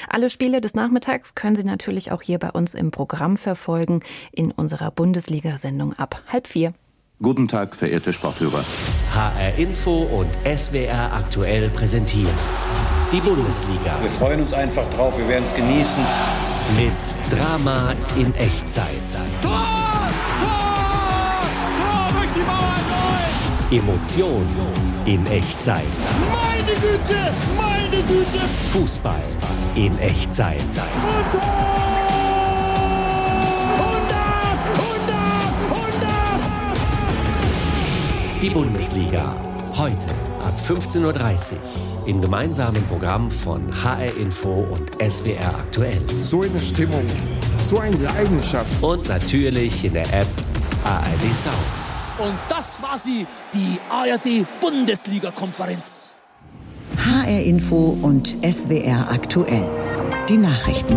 Alle Spiele des Nachmittags können Sie natürlich auch hier bei uns im Programm verfolgen, in unserer Bundesliga-Sendung ab 3:30. Guten Tag, verehrte Sporthörer. HR Info und SWR aktuell präsentieren die Bundesliga. Wir freuen uns einfach drauf, wir werden es genießen. Mit Drama in Echtzeit. Tor! Durch die Mauer, Emotion in Echtzeit. Meine Güte! Fußball in Echtzeit. Und Tor! Und das! Die Bundesliga. Heute ab 15:30 Uhr im gemeinsamen Programm von HR Info und SWR aktuell. So eine Stimmung, so eine Leidenschaft. Und natürlich in der App ARD Sounds. Und das war sie, die ARD-Bundesliga-Konferenz. HR Info und SWR aktuell. Die Nachrichten.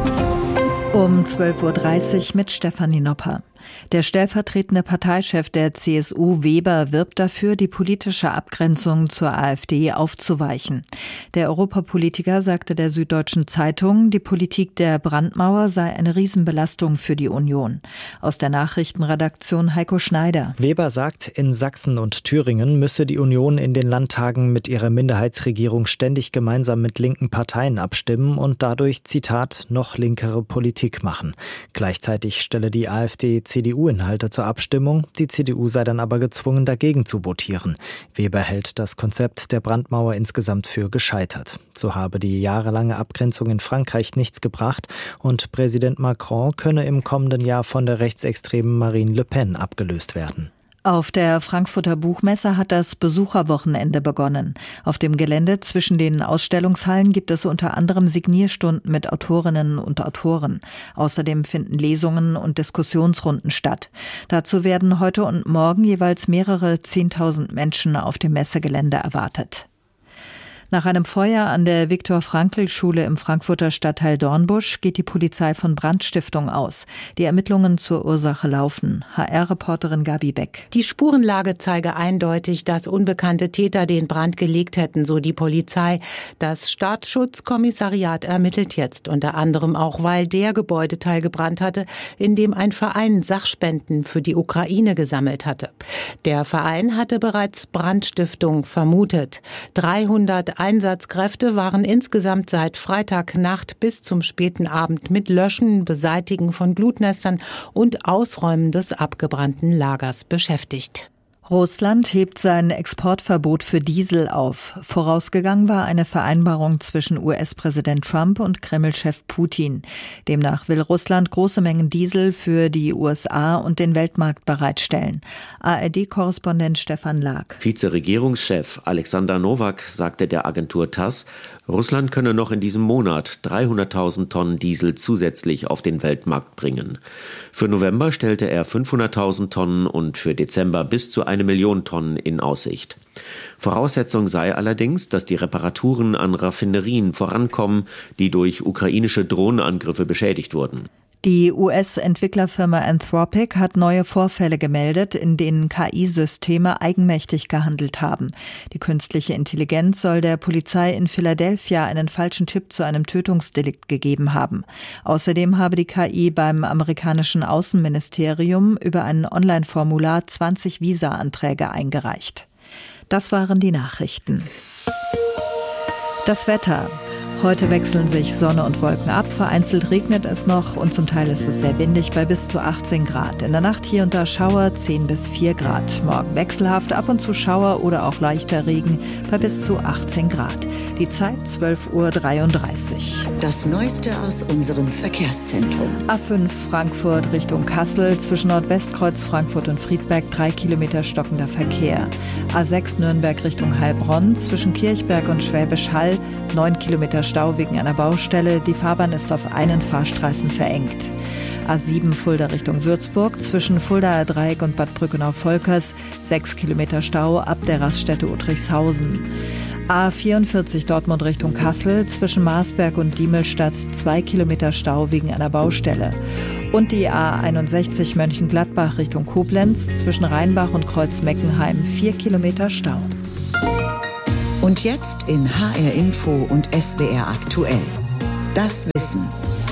Um 12:30 Uhr mit Stefanie Nopper. Der stellvertretende Parteichef der CSU, Weber, wirbt dafür, die politische Abgrenzung zur AfD aufzuweichen. Der Europapolitiker sagte der Süddeutschen Zeitung, die Politik der Brandmauer sei eine Riesenbelastung für die Union. Aus der Nachrichtenredaktion Heiko Schneider. Weber sagt, in Sachsen und Thüringen müsse die Union in den Landtagen mit ihrer Minderheitsregierung ständig gemeinsam mit linken Parteien abstimmen und dadurch, Zitat, noch linkere Politik machen. Gleichzeitig stelle die AfD CDU-Inhalte zur Abstimmung. Die CDU sei dann aber gezwungen, dagegen zu votieren. Weber hält das Konzept der Brandmauer insgesamt für gescheitert. So habe die jahrelange Abgrenzung in Frankreich nichts gebracht und Präsident Macron könne im kommenden Jahr von der rechtsextremen Marine Le Pen abgelöst werden. Auf der Frankfurter Buchmesse hat das Besucherwochenende begonnen. Auf dem Gelände zwischen den Ausstellungshallen gibt es unter anderem Signierstunden mit Autorinnen und Autoren. Außerdem finden Lesungen und Diskussionsrunden statt. Dazu werden heute und morgen jeweils mehrere 10.000 Menschen auf dem Messegelände erwartet. Nach einem Feuer an der Viktor-Frankl-Schule im Frankfurter Stadtteil Dornbusch geht die Polizei von Brandstiftung aus. Die Ermittlungen zur Ursache laufen. HR-Reporterin Gabi Beck. Die Spurenlage zeige eindeutig, dass unbekannte Täter den Brand gelegt hätten, so die Polizei. Das Staatsschutzkommissariat ermittelt jetzt, unter anderem auch, weil der Gebäudeteil gebrannt hatte, in dem ein Verein Sachspenden für die Ukraine gesammelt hatte. Der Verein hatte bereits Brandstiftung vermutet. 300 Einsatzkräfte waren insgesamt seit Freitagnacht bis zum späten Abend mit Löschen, Beseitigen von Glutnestern und Ausräumen des abgebrannten Lagers beschäftigt. Russland hebt sein Exportverbot für Diesel auf. Vorausgegangen war eine Vereinbarung zwischen US-Präsident Trump und Kreml-Chef Putin. Demnach will Russland große Mengen Diesel für die USA und den Weltmarkt bereitstellen. ARD-Korrespondent Stefan Lag. Vizeregierungschef Alexander Nowak sagte der Agentur TASS, Russland könne noch in diesem Monat 300.000 Tonnen Diesel zusätzlich auf den Weltmarkt bringen. Für November stellte er 500.000 Tonnen und für Dezember bis zu 1 Million Tonnen in Aussicht. Voraussetzung sei allerdings, dass die Reparaturen an Raffinerien vorankommen, die durch ukrainische Drohnenangriffe beschädigt wurden. Die US-Entwicklerfirma Anthropic hat neue Vorfälle gemeldet, in denen KI-Systeme eigenmächtig gehandelt haben. Die künstliche Intelligenz soll der Polizei in Philadelphia einen falschen Tipp zu einem Tötungsdelikt gegeben haben. Außerdem habe die KI beim amerikanischen Außenministerium über ein Online-Formular 20 Visa-Anträge eingereicht. Das waren die Nachrichten. Das Wetter. Heute wechseln sich Sonne und Wolken ab, vereinzelt regnet es noch und zum Teil ist es sehr windig bei bis zu 18 Grad. In der Nacht hier und da Schauer 10 bis 4 Grad. Morgen wechselhaft, ab und zu Schauer oder auch leichter Regen bei bis zu 18 Grad. Die Zeit 12:33 Uhr. Das Neueste aus unserem Verkehrszentrum. A5 Frankfurt Richtung Kassel, zwischen Nordwestkreuz Frankfurt und Friedberg 3 Kilometer stockender Verkehr. A6 Nürnberg Richtung Heilbronn, zwischen Kirchberg und Schwäbisch Hall 9 Kilometer Stau wegen einer Baustelle. Die Fahrbahn ist auf einen Fahrstreifen verengt. A7 Fulda Richtung Würzburg, zwischen Fuldaer Dreieck und Bad Brückenau-Volkers 6 Kilometer Stau ab der Raststätte Uttrichshausen. A44 Dortmund Richtung Kassel, zwischen Marsberg und Diemelstadt 2 Kilometer Stau wegen einer Baustelle. Und die A61 Mönchengladbach Richtung Koblenz, zwischen Rheinbach und Kreuz-Meckenheim 4 Kilometer Stau. Und jetzt in HR Info und SWR aktuell. das Wissen.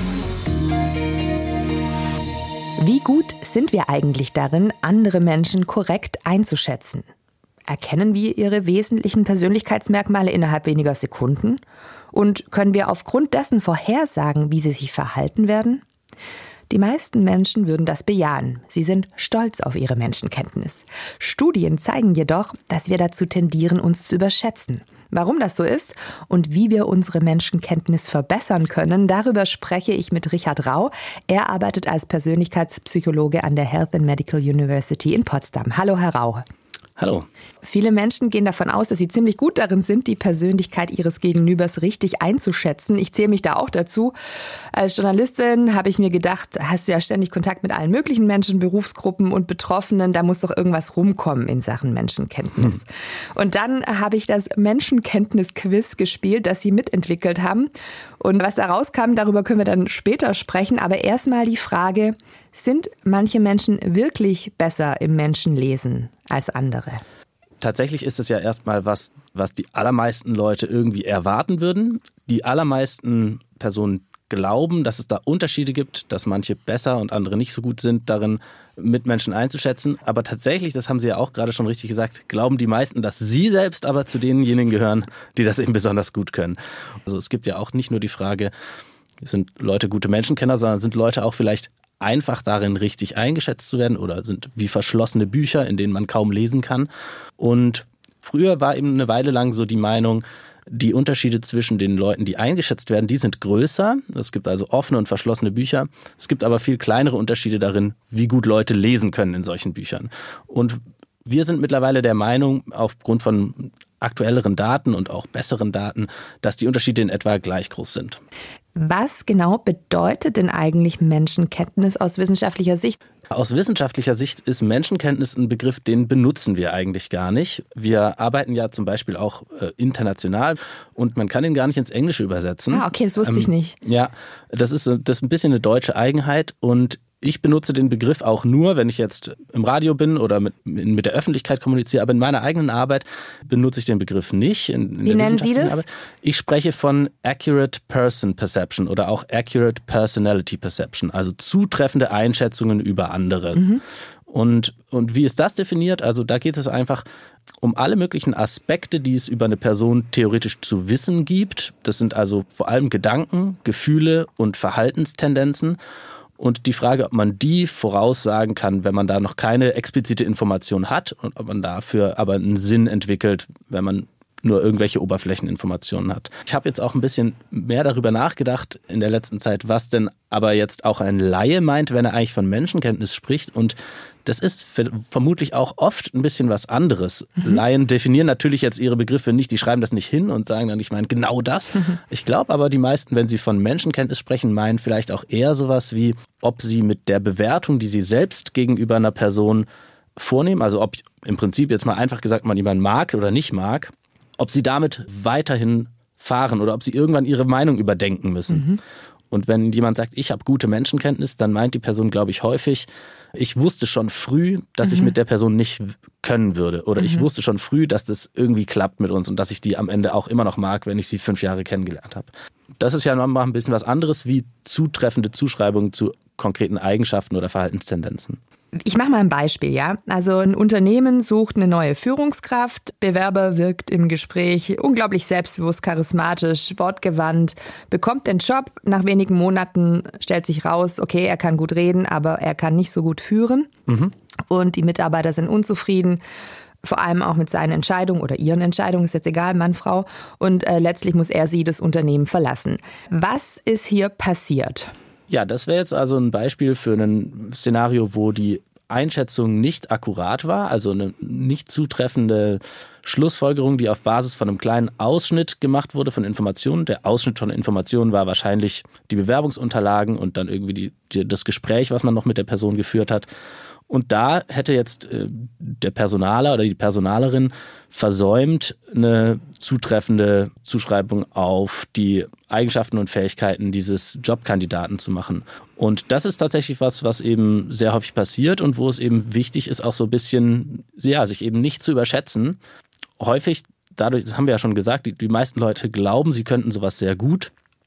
Wie gut sind wir eigentlich darin, andere Menschen korrekt einzuschätzen? Erkennen wir ihre wesentlichen Persönlichkeitsmerkmale innerhalb weniger Sekunden? Und können wir aufgrund dessen vorhersagen, wie sie sich verhalten werden? Die meisten Menschen würden das bejahen. Sie sind stolz auf ihre Menschenkenntnis. Studien zeigen jedoch, dass wir dazu tendieren, uns zu überschätzen. Warum das so ist und wie wir unsere Menschenkenntnis verbessern können, darüber spreche ich mit Richard Rau. Er arbeitet als Persönlichkeitspsychologe an der Health and Medical University in Potsdam. Hallo, Herr Rau. Hallo. Viele Menschen gehen davon aus, dass sie ziemlich gut darin sind, die Persönlichkeit ihres Gegenübers richtig einzuschätzen. Ich zähle mich da auch dazu. Als Journalistin habe ich mir gedacht, hast du ja ständig Kontakt mit allen möglichen Menschen, Berufsgruppen und Betroffenen. Da muss doch irgendwas rumkommen in Sachen Menschenkenntnis. Und dann habe ich das Menschenkenntnis-Quiz gespielt, das Sie mitentwickelt haben. Und was da rauskam, darüber können wir dann später sprechen. Aber erstmal die Frage, sind manche Menschen wirklich besser im Menschenlesen als andere? Tatsächlich ist es ja erstmal was die allermeisten Leute irgendwie erwarten würden. Die allermeisten Personen glauben, dass es da Unterschiede gibt, dass manche besser und andere nicht so gut sind, darin Mitmenschen einzuschätzen. Aber tatsächlich, das haben Sie ja auch gerade schon richtig gesagt, glauben die meisten, dass sie selbst aber zu denjenigen gehören, die das eben besonders gut können. Also es gibt ja auch nicht nur die Frage, sind Leute gute Menschenkenner, sondern sind Leute auch vielleicht einfach darin richtig eingeschätzt zu werden oder sind wie verschlossene Bücher, in denen man kaum lesen kann. Und früher war eben eine Weile lang so die Meinung, die Unterschiede zwischen den Leuten, die eingeschätzt werden, die sind größer. Es gibt also offene und verschlossene Bücher. Es gibt aber viel kleinere Unterschiede darin, wie gut Leute lesen können in solchen Büchern. Und wir sind mittlerweile der Meinung, aufgrund von aktuelleren Daten und auch besseren Daten, dass die Unterschiede in etwa gleich groß sind. Was genau bedeutet denn eigentlich Menschenkenntnis aus wissenschaftlicher Sicht? Aus wissenschaftlicher Sicht ist Menschenkenntnis ein Begriff, den benutzen wir eigentlich gar nicht. Wir arbeiten ja zum Beispiel auch international und man kann ihn gar nicht ins Englische übersetzen. Ah, okay, das wusste ich nicht. Ja, das ist ein bisschen eine deutsche Eigenheit und ich benutze den Begriff auch nur, wenn ich jetzt im Radio bin oder mit der Öffentlichkeit kommuniziere, aber in meiner eigenen Arbeit benutze ich den Begriff nicht. Wie nennen Sie das? Arbeit. Ich spreche von Accurate Person Perception oder auch Accurate Personality Perception, also zutreffende Einschätzungen über andere. Mhm. Und wie ist das definiert? Also da geht es einfach um alle möglichen Aspekte, die es über eine Person theoretisch zu wissen gibt. Das sind also vor allem Gedanken, Gefühle und Verhaltenstendenzen. Und die Frage, ob man die voraussagen kann, wenn man da noch keine explizite Information hat und ob man dafür aber einen Sinn entwickelt, wenn man nur irgendwelche Oberflächeninformationen hat. Ich habe jetzt auch ein bisschen mehr darüber nachgedacht in der letzten Zeit, was denn aber jetzt auch ein Laie meint, wenn er eigentlich von Menschenkenntnis spricht. Und das ist vermutlich auch oft ein bisschen was anderes. Mhm. Laien definieren natürlich jetzt ihre Begriffe nicht, die schreiben das nicht hin und sagen dann, ich meine genau das. Mhm. Ich glaube aber, die meisten, wenn sie von Menschenkenntnis sprechen, meinen vielleicht auch eher sowas wie, ob sie mit der Bewertung, die sie selbst gegenüber einer Person vornehmen, also ob im Prinzip jetzt mal einfach gesagt man jemanden mag oder nicht mag, ob sie damit weiterhin fahren oder ob sie irgendwann ihre Meinung überdenken müssen. Mhm. Und wenn jemand sagt, ich habe gute Menschenkenntnis, dann meint die Person, glaube ich, häufig, ich wusste schon früh, dass ich mit der Person nicht können würde. Oder ich wusste schon früh, dass das irgendwie klappt mit uns und dass ich die am Ende auch immer noch mag, wenn ich sie 5 Jahre kennengelernt habe. Das ist ja nochmal ein bisschen was anderes wie zutreffende Zuschreibungen zu konkreten Eigenschaften oder Verhaltenstendenzen. Ich mache mal ein Beispiel, ja. Also ein Unternehmen sucht eine neue Führungskraft. Bewerber wirkt im Gespräch unglaublich selbstbewusst, charismatisch, wortgewandt, bekommt den Job. Nach wenigen Monaten stellt sich raus, okay, er kann gut reden, aber er kann nicht so gut führen. Mhm. Und die Mitarbeiter sind unzufrieden. Vor allem auch mit seinen Entscheidungen oder ihren Entscheidungen, ist jetzt egal, Mann, Frau. Und letztlich muss er sie das Unternehmen verlassen. Was ist hier passiert? Ja, das wäre jetzt also ein Beispiel für ein Szenario, wo die Einschätzung nicht akkurat war, also eine nicht zutreffende Schlussfolgerung, die auf Basis von einem kleinen Ausschnitt gemacht wurde von Informationen. Der Ausschnitt von Informationen war wahrscheinlich die Bewerbungsunterlagen und dann irgendwie das Gespräch, was man noch mit der Person geführt hat. Und da hätte jetzt der Personaler oder die Personalerin versäumt, eine zutreffende Zuschreibung auf die Eigenschaften und Fähigkeiten dieses Jobkandidaten zu machen. Und das ist tatsächlich was eben sehr häufig passiert und wo es eben wichtig ist, auch so ein bisschen, ja, sich eben nicht zu überschätzen. Häufig, dadurch, das haben wir ja schon gesagt, die meisten Leute glauben, sie könnten sowas sehr gut.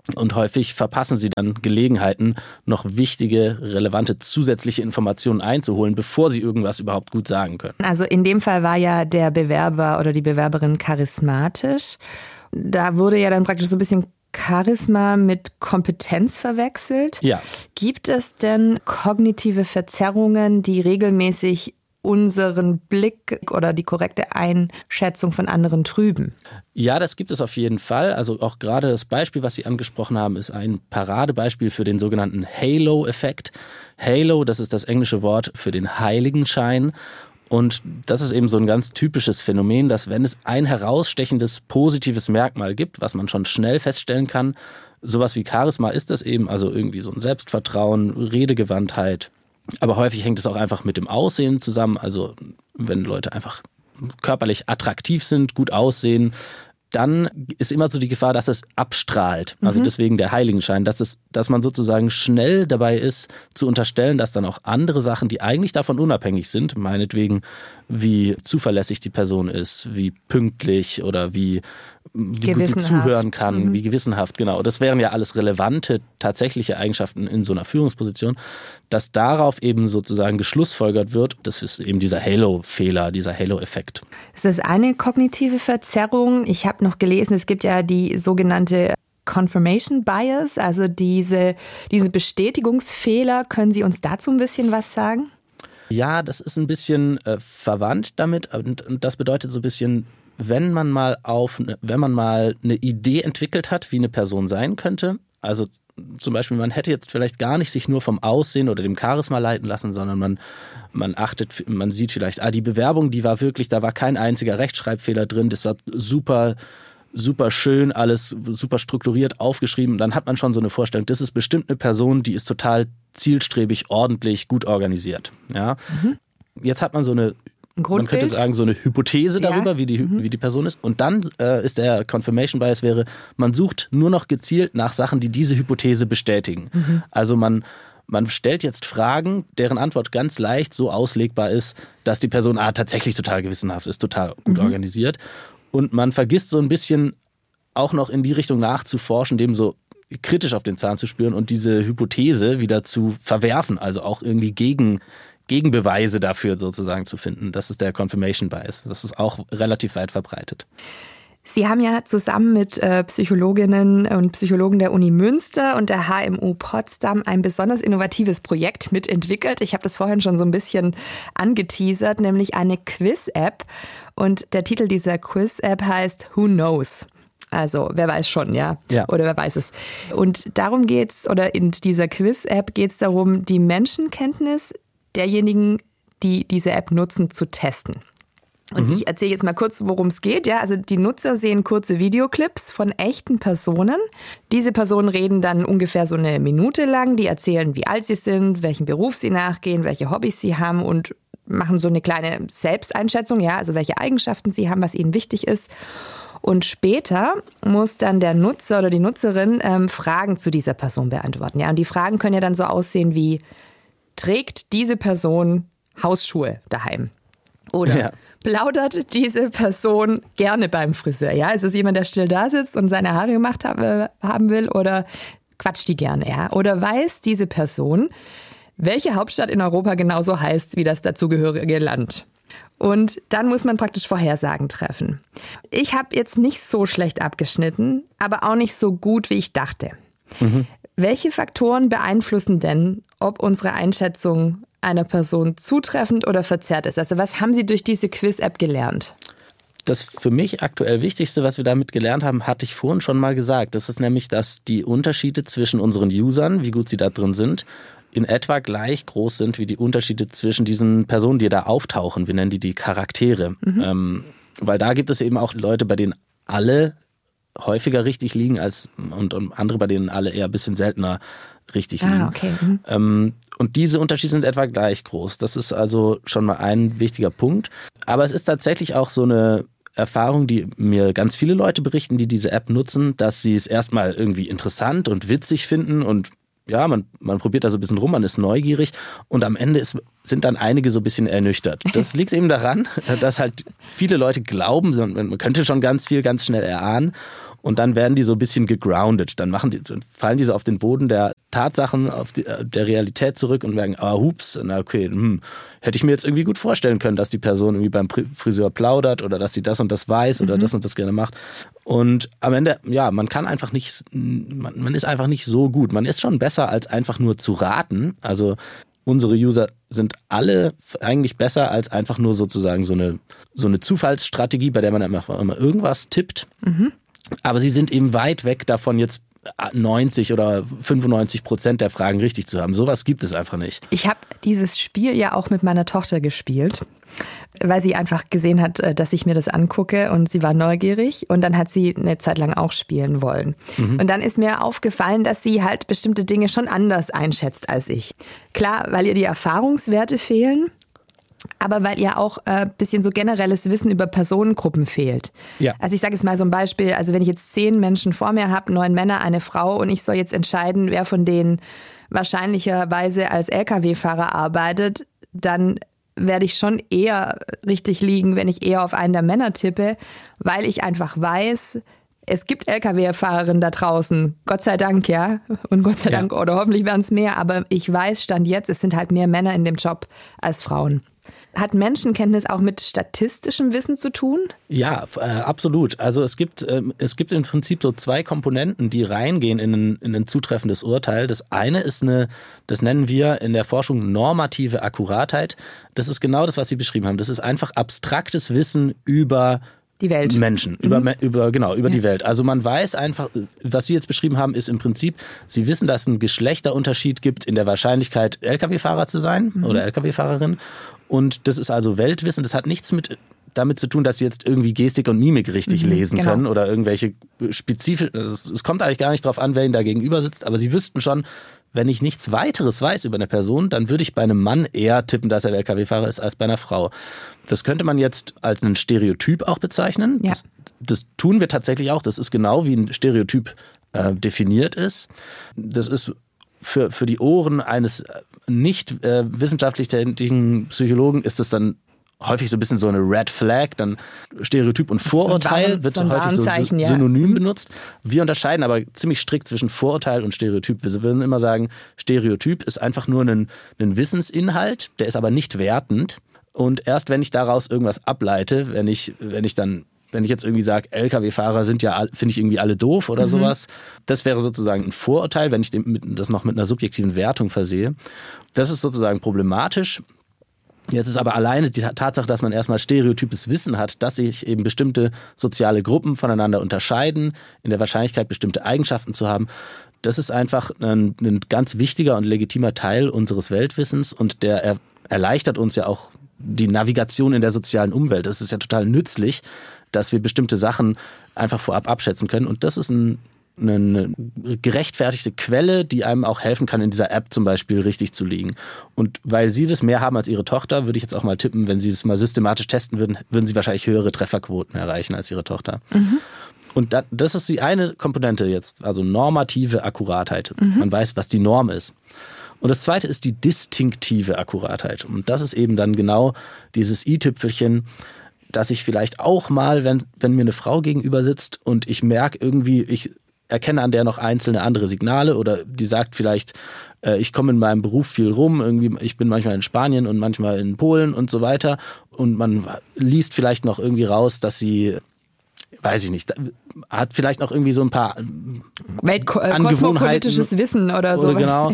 Und häufig verpassen sie dann Gelegenheiten, noch wichtige, relevante zusätzliche Informationen einzuholen, bevor sie irgendwas überhaupt gut sagen können. Also in dem Fall war ja der Bewerber oder die Bewerberin charismatisch. Da wurde ja dann praktisch so ein bisschen Charisma mit Kompetenz verwechselt. Ja. Gibt es denn kognitive Verzerrungen, die regelmäßig unseren Blick oder die korrekte Einschätzung von anderen trüben? Ja, das gibt es auf jeden Fall. Also auch gerade das Beispiel, was Sie angesprochen haben, ist ein Paradebeispiel für den sogenannten Halo-Effekt. Halo, das ist das englische Wort für den Heiligenschein. Und das ist eben so ein ganz typisches Phänomen, dass wenn es ein herausstechendes, positives Merkmal gibt, was man schon schnell feststellen kann, sowas wie Charisma ist das eben, also irgendwie so ein Selbstvertrauen, Redegewandtheit. Aber häufig hängt es auch einfach mit dem Aussehen zusammen. Also wenn Leute einfach körperlich attraktiv sind, gut aussehen, dann ist immer so die Gefahr, dass es abstrahlt. Also deswegen der Heiligenschein, dass man sozusagen schnell dabei ist, zu unterstellen, dass dann auch andere Sachen, die eigentlich davon unabhängig sind, meinetwegen wie zuverlässig die Person ist, wie pünktlich oder wie gut sie zuhören kann, wie gewissenhaft, genau. Das wären ja alles relevante, tatsächliche Eigenschaften in so einer Führungsposition, dass darauf eben sozusagen geschlussfolgert wird. Das ist eben dieser Halo-Fehler, dieser Halo-Effekt. Das ist eine kognitive Verzerrung. Ich habe noch gelesen, es gibt ja die sogenannte Confirmation Bias, also diese Bestätigungsfehler. Können Sie uns dazu ein bisschen was sagen? Ja, das ist ein bisschen verwandt damit und das bedeutet so ein bisschen, wenn man mal eine Idee entwickelt hat, wie eine Person sein könnte, also zum Beispiel, man hätte jetzt vielleicht gar nicht sich nur vom Aussehen oder dem Charisma leiten lassen, sondern man sieht vielleicht, die Bewerbung, die war wirklich, da war kein einziger Rechtschreibfehler drin, das war super schön, alles super strukturiert aufgeschrieben. Dann hat man schon so eine Vorstellung, das ist bestimmt eine Person, die ist total zielstrebig, ordentlich, gut organisiert. Ja? Jetzt hat man man könnte sagen, so eine Hypothese darüber, wie die Person ist. Und dann ist der Confirmation Bias man sucht nur noch gezielt nach Sachen, die diese Hypothese bestätigen. Also man stellt jetzt Fragen, deren Antwort ganz leicht so auslegbar ist, dass die Person tatsächlich total gewissenhaft ist, total gut organisiert. Und man vergisst so ein bisschen auch noch in die Richtung nachzuforschen, dem so kritisch auf den Zahn zu spüren und diese Hypothese wieder zu verwerfen, also auch irgendwie Gegenbeweise dafür sozusagen zu finden. Das ist der Confirmation Bias. Das ist auch relativ weit verbreitet. Sie haben ja zusammen mit Psychologinnen und Psychologen der Uni Münster und der HMU Potsdam ein besonders innovatives Projekt mitentwickelt. Ich habe das vorhin schon so ein bisschen angeteasert, nämlich eine Quiz-App. Und der Titel dieser Quiz-App heißt Who Knows? Also wer weiß schon, ja? Oder wer weiß es. Und darum geht's, oder in dieser Quiz-App geht es darum, die Menschenkenntnis derjenigen, die diese App nutzen, zu testen. Und ich erzähle jetzt mal kurz, worum es geht. Ja, also die Nutzer sehen kurze Videoclips von echten Personen. Diese Personen reden dann ungefähr so eine Minute lang. Die erzählen, wie alt sie sind, welchen Beruf sie nachgehen, welche Hobbys sie haben und machen so eine kleine Selbsteinschätzung, ja, also welche Eigenschaften sie haben, was ihnen wichtig ist. Und später muss dann der Nutzer oder die Nutzerin Fragen zu dieser Person beantworten. Ja, und die Fragen können ja dann so aussehen wie: Trägt diese Person Hausschuhe daheim? Oder plaudert diese Person gerne beim Friseur? Ja, ist es jemand, der still da sitzt und seine Haare gemacht haben will? Oder quatscht die gerne? Ja? Oder weiß diese Person, welche Hauptstadt in Europa genauso heißt wie das dazugehörige Land? Und dann muss man praktisch Vorhersagen treffen. Ich habe jetzt nicht so schlecht abgeschnitten, aber auch nicht so gut, wie ich dachte. Welche Faktoren beeinflussen denn, ob unsere Einschätzung einer Person zutreffend oder verzerrt ist? Also was haben Sie durch diese Quiz-App gelernt? Das für mich aktuell Wichtigste, was wir damit gelernt haben, hatte ich vorhin schon mal gesagt. Das ist nämlich, dass die Unterschiede zwischen unseren Usern, wie gut sie da drin sind, in etwa gleich groß sind wie die Unterschiede zwischen diesen Personen, die da auftauchen. Wir nennen die Charaktere. Weil da gibt es eben auch Leute, bei denen alle häufiger richtig liegen und andere, bei denen alle eher ein bisschen seltener richtig liegen. Okay. Und diese Unterschiede sind etwa gleich groß. Das ist also schon mal ein wichtiger Punkt. Aber es ist tatsächlich auch so eine Erfahrung, die mir ganz viele Leute berichten, die diese App nutzen, dass sie es erstmal irgendwie interessant und witzig finden und ja, man probiert da so ein bisschen rum, man ist neugierig und am Ende sind dann einige so ein bisschen ernüchtert. Das liegt eben daran, dass halt viele Leute glauben, man könnte schon ganz viel ganz schnell erahnen und dann werden die so ein bisschen gegroundet. Dann fallen die so auf den Boden der Tatsachen, der Realität zurück und merken, hups, na okay, hätte ich mir jetzt irgendwie gut vorstellen können, dass die Person irgendwie beim Friseur plaudert oder dass sie das und das weiß oder das und das gerne macht. Und am Ende, ja, man ist einfach nicht so gut. Man ist schon besser, als einfach nur zu raten. Also unsere User sind alle eigentlich besser als einfach nur sozusagen so eine Zufallsstrategie, bei der man immer irgendwas tippt. Mhm. Aber sie sind eben weit weg davon, jetzt 90 oder 95% der Fragen richtig zu haben. Sowas gibt es einfach nicht. Ich habe dieses Spiel ja auch mit meiner Tochter gespielt, weil sie einfach gesehen hat, dass ich mir das angucke und sie war neugierig und dann hat sie eine Zeit lang auch spielen wollen. Mhm. Und dann ist mir aufgefallen, dass sie halt bestimmte Dinge schon anders einschätzt als ich. Klar, weil ihr die Erfahrungswerte fehlen, aber weil ihr auch ein bisschen so generelles Wissen über Personengruppen fehlt. Ja. Also ich sage jetzt mal so ein Beispiel, also wenn ich jetzt 10 Menschen vor mir habe, 9 Männer, eine Frau und ich soll jetzt entscheiden, wer von denen wahrscheinlicherweise als Lkw-Fahrer arbeitet, dann werde ich schon eher richtig liegen, wenn ich eher auf einen der Männer tippe, weil ich einfach weiß, es gibt Lkw-Fahrerinnen da draußen, Gott sei Dank, ja, und Gott sei Dank, oder hoffentlich werden es mehr, aber ich weiß, Stand jetzt, es sind halt mehr Männer in dem Job als Frauen. Hat Menschenkenntnis auch mit statistischem Wissen zu tun? Ja, absolut. Also es gibt im Prinzip so 2 Komponenten, die reingehen in ein zutreffendes Urteil. Das eine ist das nennen wir in der Forschung normative Akkuratheit. Das ist genau das, was Sie beschrieben haben. Das ist einfach abstraktes Wissen über die Welt. Menschen, über die Welt. Also man weiß einfach, was Sie jetzt beschrieben haben, ist im Prinzip, Sie wissen, dass es einen Geschlechterunterschied gibt in der Wahrscheinlichkeit, Lkw-Fahrer zu sein oder Lkw-Fahrerin. Und das ist also Weltwissen. Das hat nichts damit zu tun, dass Sie jetzt irgendwie Gestik und Mimik richtig lesen können oder irgendwelche spezifischen. Es kommt eigentlich gar nicht drauf an, wer Ihnen da gegenüber sitzt, aber Sie wüssten schon, wenn ich nichts weiteres weiß über eine Person, dann würde ich bei einem Mann eher tippen, dass er Lkw-Fahrer ist, als bei einer Frau. Das könnte man jetzt als einen Stereotyp auch bezeichnen. Ja. Das tun wir tatsächlich auch. Das ist genau wie ein Stereotyp definiert ist. Das ist für die Ohren eines nicht wissenschaftlich tätigen Psychologen ist das dann häufig so ein bisschen so eine Red Flag, dann Stereotyp und Vorurteil wird so häufig so synonym benutzt. Wir unterscheiden aber ziemlich strikt zwischen Vorurteil und Stereotyp. Wir würden immer sagen, Stereotyp ist einfach nur ein Wissensinhalt, der ist aber nicht wertend. Und erst wenn ich daraus irgendwas ableite, wenn ich jetzt irgendwie sage, Lkw-Fahrer sind ja, finde ich irgendwie alle doof oder sowas, das wäre sozusagen ein Vorurteil, wenn ich das noch mit einer subjektiven Wertung versehe. Das ist sozusagen problematisch. Jetzt ist aber alleine die Tatsache, dass man erstmal stereotypes Wissen hat, dass sich eben bestimmte soziale Gruppen voneinander unterscheiden, in der Wahrscheinlichkeit bestimmte Eigenschaften zu haben, das ist einfach ein ganz wichtiger und legitimer Teil unseres Weltwissens und der erleichtert uns ja auch die Navigation in der sozialen Umwelt. Das ist ja total nützlich, dass wir bestimmte Sachen einfach vorab abschätzen können und das ist eine gerechtfertigte Quelle, die einem auch helfen kann, in dieser App zum Beispiel richtig zu liegen. Und weil Sie das mehr haben als Ihre Tochter, würde ich jetzt auch mal tippen, wenn Sie das mal systematisch testen würden Sie wahrscheinlich höhere Trefferquoten erreichen als Ihre Tochter. Mhm. Und das ist die eine Komponente jetzt, also normative Akkuratheit. Mhm. Man weiß, was die Norm ist. Und das zweite ist die distinktive Akkuratheit. Und das ist eben dann genau dieses i-Tüpfelchen, dass ich vielleicht auch mal, wenn mir eine Frau gegenüber sitzt und ich merke irgendwie, ich erkenne an der noch einzelne andere Signale oder die sagt vielleicht, ich komme in meinem Beruf viel rum, irgendwie, ich bin manchmal in Spanien und manchmal in Polen und so weiter und man liest vielleicht noch irgendwie raus, dass sie, weiß ich nicht, hat vielleicht noch irgendwie so ein paar kosmopolitisches Wissen oder sowas. Genau.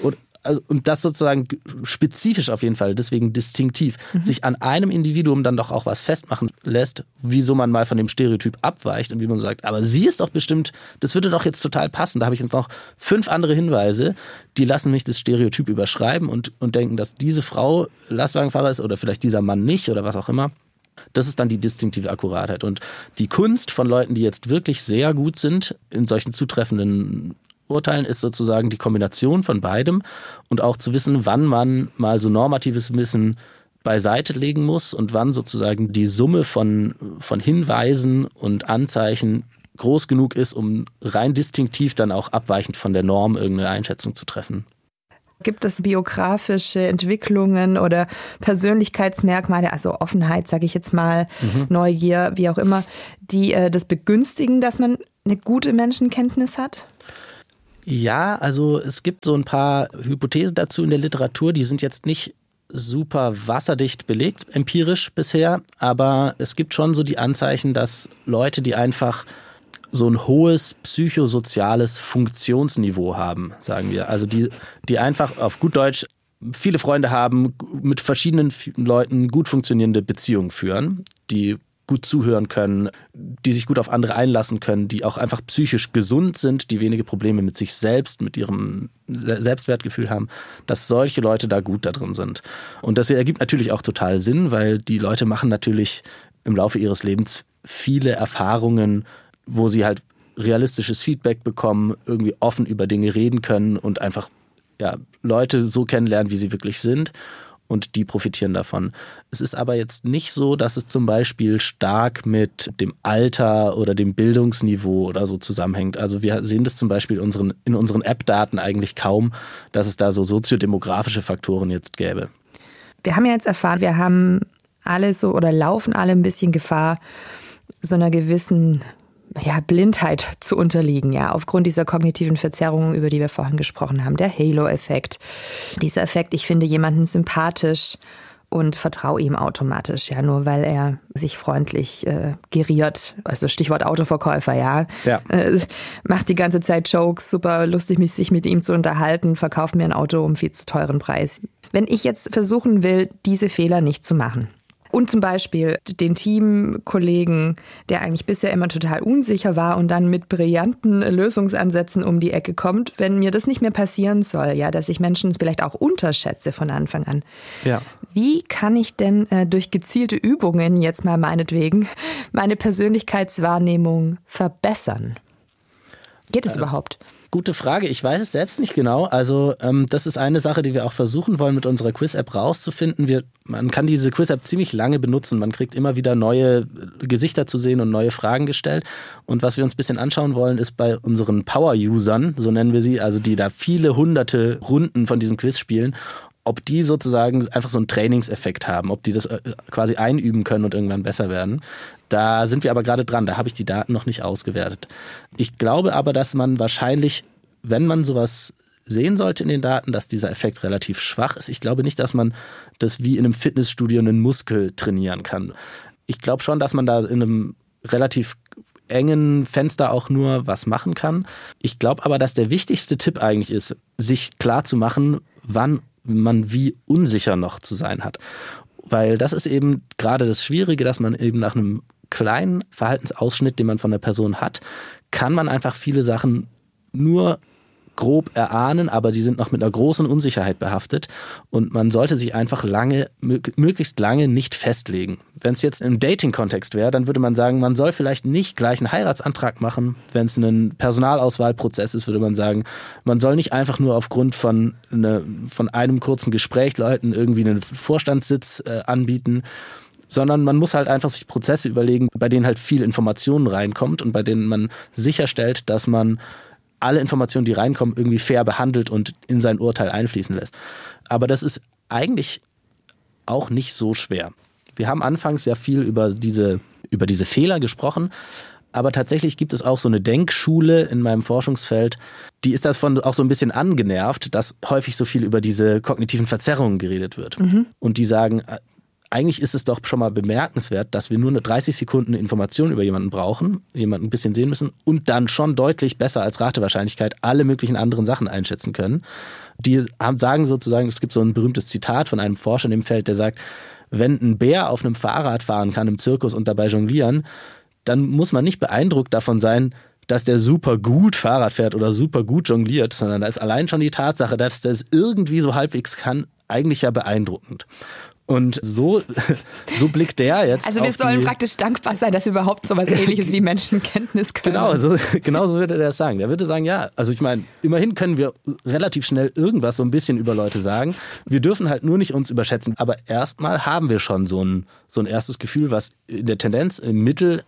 Und das sozusagen spezifisch auf jeden Fall, deswegen distinktiv, sich an einem Individuum dann doch auch was festmachen lässt, wieso man mal von dem Stereotyp abweicht und wie man sagt, aber sie ist doch bestimmt, das würde doch jetzt total passen. Da habe ich jetzt noch 5 andere Hinweise, die lassen mich das Stereotyp überschreiben und denken, dass diese Frau Lastwagenfahrer ist oder vielleicht dieser Mann nicht oder was auch immer. Das ist dann die distinktive Akkuratheit. Und die Kunst von Leuten, die jetzt wirklich sehr gut sind in solchen zutreffenden Urteilen, ist sozusagen die Kombination von beidem und auch zu wissen, wann man mal so normatives Wissen beiseite legen muss und wann sozusagen die Summe von Hinweisen und Anzeichen groß genug ist, um rein distinktiv dann auch abweichend von der Norm irgendeine Einschätzung zu treffen. Gibt es biografische Entwicklungen oder Persönlichkeitsmerkmale, also Offenheit, sage ich jetzt mal, Neugier, wie auch immer, die das begünstigen, dass man eine gute Menschenkenntnis hat? Ja, also es gibt so ein paar Hypothesen dazu in der Literatur, die sind jetzt nicht super wasserdicht belegt, empirisch bisher, aber es gibt schon so die Anzeichen, dass Leute, die einfach so ein hohes psychosoziales Funktionsniveau haben, sagen wir. Also die einfach auf gut Deutsch viele Freunde haben, mit verschiedenen Leuten gut funktionierende Beziehungen führen, die gut zuhören können, die sich gut auf andere einlassen können, die auch einfach psychisch gesund sind, die wenige Probleme mit sich selbst, mit ihrem Selbstwertgefühl haben, dass solche Leute da gut da drin sind. Und das ergibt natürlich auch total Sinn, weil die Leute machen natürlich im Laufe ihres Lebens viele Erfahrungen, wo sie halt realistisches Feedback bekommen, irgendwie offen über Dinge reden können und einfach Leute so kennenlernen, wie sie wirklich sind. Und die profitieren davon. Es ist aber jetzt nicht so, dass es zum Beispiel stark mit dem Alter oder dem Bildungsniveau oder so zusammenhängt. Also wir sehen das zum Beispiel in unseren App-Daten eigentlich kaum, dass es da so soziodemografische Faktoren jetzt gäbe. Wir haben ja jetzt erfahren, wir haben alle so oder laufen alle ein bisschen Gefahr, so einer gewissen Blindheit zu unterliegen, aufgrund dieser kognitiven Verzerrungen, über die wir vorhin gesprochen haben. Der Halo-Effekt, dieser Effekt, ich finde jemanden sympathisch und vertraue ihm automatisch, nur weil er sich freundlich geriert, also Stichwort Autoverkäufer, macht die ganze Zeit Jokes, super lustig, sich mit ihm zu unterhalten, verkauft mir ein Auto um viel zu teuren Preis. Wenn ich jetzt versuchen will, diese Fehler nicht zu machen, und zum Beispiel den Teamkollegen, der eigentlich bisher immer total unsicher war und dann mit brillanten Lösungsansätzen um die Ecke kommt, wenn mir das nicht mehr passieren soll, dass ich Menschen vielleicht auch unterschätze von Anfang an. Ja. Wie kann ich denn durch gezielte Übungen jetzt mal meinetwegen meine Persönlichkeitswahrnehmung verbessern? Geht es überhaupt? Gute Frage. Ich weiß es selbst nicht genau. Also das ist eine Sache, die wir auch versuchen wollen, mit unserer Quiz-App rauszufinden. Man kann diese Quiz-App ziemlich lange benutzen. Man kriegt immer wieder neue Gesichter zu sehen und neue Fragen gestellt. Und was wir uns ein bisschen anschauen wollen, ist bei unseren Power-Usern, so nennen wir sie, also die da viele hunderte Runden von diesem Quiz spielen, ob die sozusagen einfach so einen Trainingseffekt haben, ob die das quasi einüben können und irgendwann besser werden. Da sind wir aber gerade dran, da habe ich die Daten noch nicht ausgewertet. Ich glaube aber, dass man wahrscheinlich, wenn man sowas sehen sollte in den Daten, dass dieser Effekt relativ schwach ist. Ich glaube nicht, dass man das wie in einem Fitnessstudio einen Muskel trainieren kann. Ich glaube schon, dass man da in einem relativ engen Fenster auch nur was machen kann. Ich glaube aber, dass der wichtigste Tipp eigentlich ist, sich klar zu machen, wann man wie unsicher noch zu sein hat. Weil das ist eben gerade das Schwierige, dass man eben nach einem kleinen Verhaltensausschnitt, den man von der Person hat, kann man einfach viele Sachen nur grob erahnen, aber die sind noch mit einer großen Unsicherheit behaftet und man sollte sich einfach möglichst lange nicht festlegen. Wenn es jetzt im Dating-Kontext wäre, dann würde man sagen, man soll vielleicht nicht gleich einen Heiratsantrag machen. Wenn es ein Personalauswahlprozess ist, würde man sagen, man soll nicht einfach nur aufgrund von einem kurzen Gespräch Leuten irgendwie einen Vorstandssitz anbieten, sondern man muss halt einfach sich Prozesse überlegen, bei denen halt viel Informationen reinkommt und bei denen man sicherstellt, dass man alle Informationen, die reinkommen, irgendwie fair behandelt und in sein Urteil einfließen lässt. Aber das ist eigentlich auch nicht so schwer. Wir haben anfangs ja viel über diese Fehler gesprochen, aber tatsächlich gibt es auch so eine Denkschule in meinem Forschungsfeld, die ist davon auch so ein bisschen angenervt, dass häufig so viel über diese kognitiven Verzerrungen geredet wird. Und die sagen, eigentlich ist es doch schon mal bemerkenswert, dass wir nur eine 30 Sekunden Information über jemanden brauchen, jemanden ein bisschen sehen müssen und dann schon deutlich besser als Ratewahrscheinlichkeit alle möglichen anderen Sachen einschätzen können. Die sagen sozusagen, es gibt so ein berühmtes Zitat von einem Forscher in dem Feld, der sagt, wenn ein Bär auf einem Fahrrad fahren kann im Zirkus und dabei jonglieren, dann muss man nicht beeindruckt davon sein, dass der super gut Fahrrad fährt oder super gut jongliert, sondern da ist allein schon die Tatsache, dass der es irgendwie so halbwegs kann, eigentlich ja beeindruckend. Und so blickt der jetzt. Also wir sollen praktisch dankbar sein, dass wir überhaupt so was Ähnliches wie Menschenkenntnis können. Genau so würde er das sagen. Der würde sagen, ja, also ich meine, immerhin können wir relativ schnell irgendwas so ein bisschen über Leute sagen. Wir dürfen halt nur nicht uns überschätzen. Aber erstmal haben wir schon so ein erstes Gefühl, was in der Tendenz im Mittel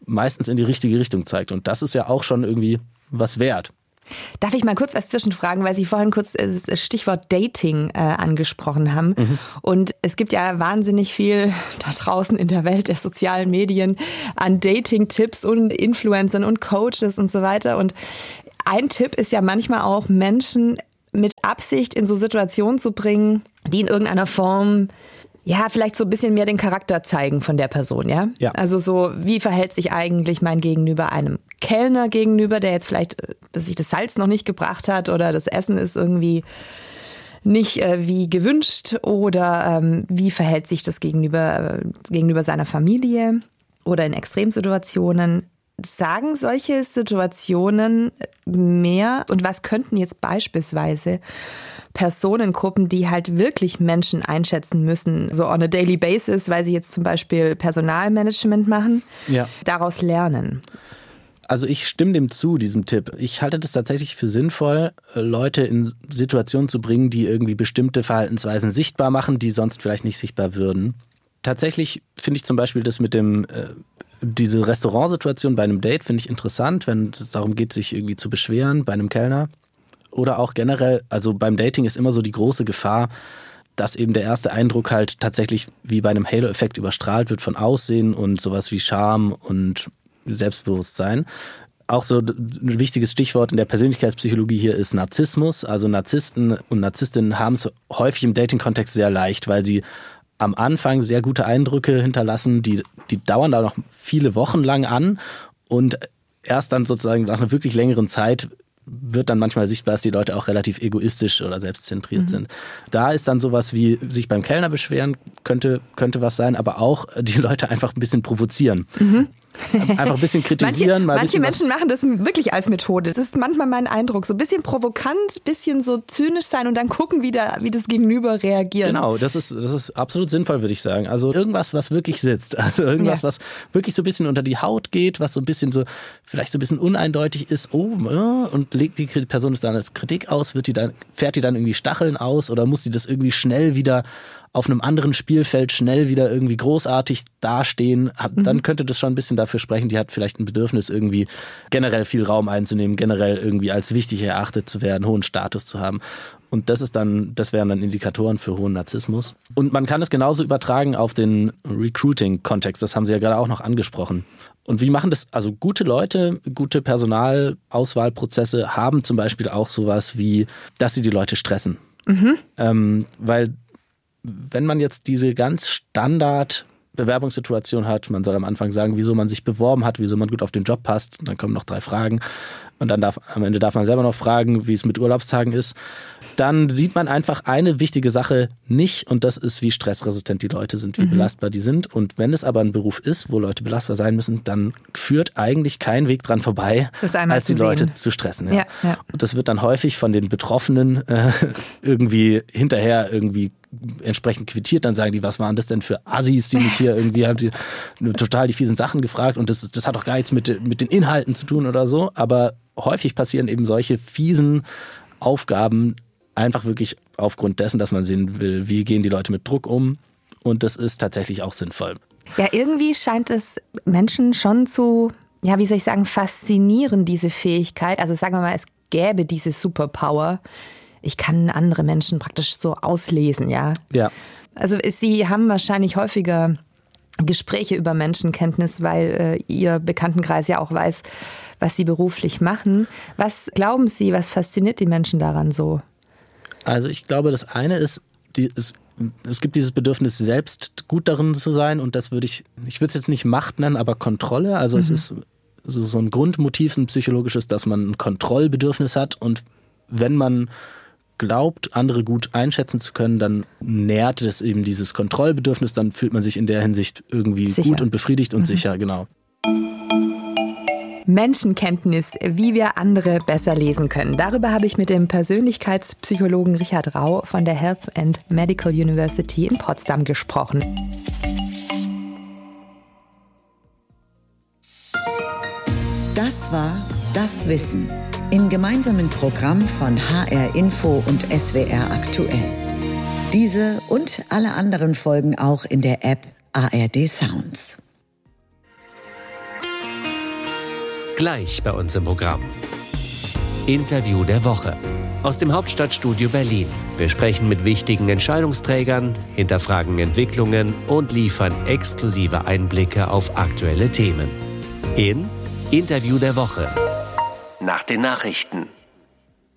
meistens in die richtige Richtung zeigt. Und das ist ja auch schon irgendwie was wert. Darf ich mal kurz was zwischenfragen, weil Sie vorhin kurz das Stichwort Dating angesprochen haben. Und es gibt ja wahnsinnig viel da draußen in der Welt der sozialen Medien an Dating-Tipps und Influencern und Coaches und so weiter. Und ein Tipp ist ja manchmal auch, Menschen mit Absicht in so Situationen zu bringen, die in irgendeiner Form vielleicht so ein bisschen mehr den Charakter zeigen von der Person, ja? Also so, wie verhält sich eigentlich mein Gegenüber einem Kellner gegenüber, der jetzt vielleicht sich das Salz noch nicht gebracht hat oder das Essen ist irgendwie nicht wie gewünscht oder wie verhält sich das gegenüber seiner Familie oder in Extremsituationen. Sagen solche Situationen mehr? Und was könnten jetzt beispielsweise Personengruppen, die halt wirklich Menschen einschätzen müssen, so on a daily basis, weil sie jetzt zum Beispiel Personalmanagement machen, daraus lernen? Also ich stimme dem zu, diesem Tipp. Ich halte das tatsächlich für sinnvoll, Leute in Situationen zu bringen, die irgendwie bestimmte Verhaltensweisen sichtbar machen, die sonst vielleicht nicht sichtbar würden. Tatsächlich finde ich zum Beispiel das mit diese Restaurantsituation bei einem Date finde ich interessant, wenn es darum geht, sich irgendwie zu beschweren bei einem Kellner. Oder auch generell, also beim Dating ist immer so die große Gefahr, dass eben der erste Eindruck halt tatsächlich wie bei einem Halo-Effekt überstrahlt wird von Aussehen und sowas wie Charme und Selbstbewusstsein. Auch so ein wichtiges Stichwort in der Persönlichkeitspsychologie hier ist Narzissmus. Also Narzissten und Narzisstinnen haben es häufig im Dating-Kontext sehr leicht, weil sie am Anfang sehr gute Eindrücke hinterlassen, die dauern da noch viele Wochen lang an und erst dann sozusagen nach einer wirklich längeren Zeit wird dann manchmal sichtbar, dass die Leute auch relativ egoistisch oder selbstzentriert sind. Da ist dann sowas wie sich beim Kellner beschweren, könnte was sein, aber auch die Leute einfach ein bisschen provozieren. Einfach ein bisschen kritisieren. Manche Menschen machen das wirklich als Methode. Das ist manchmal mein Eindruck. So ein bisschen provokant, ein bisschen so zynisch sein und dann gucken, wie das Gegenüber reagiert. Genau, das ist absolut sinnvoll, würde ich sagen. Also irgendwas, was wirklich sitzt. Also irgendwas, was wirklich so ein bisschen unter die Haut geht, was so ein bisschen so, vielleicht so ein bisschen uneindeutig ist. Und legt die Person es dann als Kritik aus, fährt die dann irgendwie Stacheln aus oder muss sie das irgendwie schnell wieder auf einem anderen Spielfeld schnell wieder irgendwie großartig dastehen, dann könnte das schon ein bisschen dafür sprechen, die hat vielleicht ein Bedürfnis, irgendwie generell viel Raum einzunehmen, generell irgendwie als wichtig erachtet zu werden, hohen Status zu haben. Und das wären dann Indikatoren für hohen Narzissmus. Und man kann es genauso übertragen auf den Recruiting-Kontext, das haben Sie ja gerade auch noch angesprochen. Und wie machen das? Also gute Leute, gute Personalauswahlprozesse haben zum Beispiel auch sowas wie, dass sie die Leute stressen. Weil wenn man jetzt diese ganz Standard-Bewerbungssituation hat, man soll am Anfang sagen, wieso man sich beworben hat, wieso man gut auf den Job passt, dann kommen noch 3 Fragen und dann am Ende darf man selber noch fragen, wie es mit Urlaubstagen ist, dann sieht man einfach eine wichtige Sache nicht und das ist, wie stressresistent die Leute sind, wie belastbar die sind. Und wenn es aber ein Beruf ist, wo Leute belastbar sein müssen, dann führt eigentlich kein Weg dran vorbei, als die Leute zu stressen. Ja. Und das wird dann häufig von den Betroffenen irgendwie hinterher irgendwie entsprechend quittiert, dann sagen die, was waren das denn für Assis, die mich hier irgendwie haben die total die fiesen Sachen gefragt und das hat doch gar nichts mit den Inhalten zu tun oder so, aber häufig passieren eben solche fiesen Aufgaben einfach wirklich aufgrund dessen, dass man sehen will, wie gehen die Leute mit Druck um und das ist tatsächlich auch sinnvoll. Ja, irgendwie scheint es Menschen schon zu, wie soll ich sagen, faszinieren, diese Fähigkeit, also sagen wir mal, es gäbe diese Superpower, ich kann andere Menschen praktisch so auslesen, ja. Also Sie haben wahrscheinlich häufiger Gespräche über Menschenkenntnis, weil Ihr Bekanntenkreis ja auch weiß, was Sie beruflich machen. Was glauben Sie, was fasziniert die Menschen daran so? Also ich glaube, das eine ist, es gibt dieses Bedürfnis, selbst gut darin zu sein und das würde ich würde es jetzt nicht Macht nennen, aber Kontrolle. Also es ist so ein Grundmotiv, ein psychologisches, dass man ein Kontrollbedürfnis hat und wenn man glaubt, andere gut einschätzen zu können, dann nährt es eben dieses Kontrollbedürfnis, dann fühlt man sich in der Hinsicht irgendwie sicher. Gut und befriedigt und sicher, genau. Menschenkenntnis, wie wir andere besser lesen können. Darüber habe ich mit dem Persönlichkeitspsychologen Richard Rau von der Health and Medical University in Potsdam gesprochen. Das war Das Wissen im gemeinsamen Programm von HR Info und SWR Aktuell. Diese und alle anderen Folgen auch in der App ARD Sounds. Gleich bei uns im Programm. Interview der Woche. Aus dem Hauptstadtstudio Berlin. Wir sprechen mit wichtigen Entscheidungsträgern, hinterfragen Entwicklungen und liefern exklusive Einblicke auf aktuelle Themen. In Interview der Woche. Nach den Nachrichten.